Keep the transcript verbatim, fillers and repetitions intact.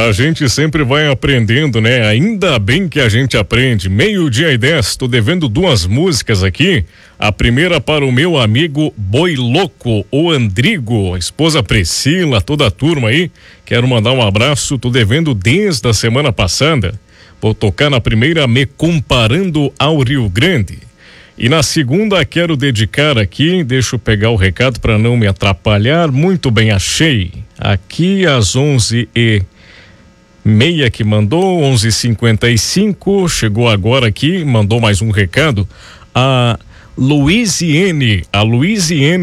A gente sempre vai aprendendo, né? Ainda bem que a gente aprende. Meio-dia e dez, tô devendo duas músicas aqui. A primeira para o meu amigo Boi Louco, o Andrigo, esposa Priscila, toda a turma aí. Quero mandar um abraço, tô devendo desde a semana passada. Vou tocar na primeira Me Comparando ao Rio Grande. E na segunda quero dedicar aqui, deixa eu pegar o recado para não me atrapalhar. Muito bem, achei. Aqui às onze e meia que mandou, onze e cinquenta e cinco, chegou agora aqui, mandou mais um recado. A Luiziene, a Luiziene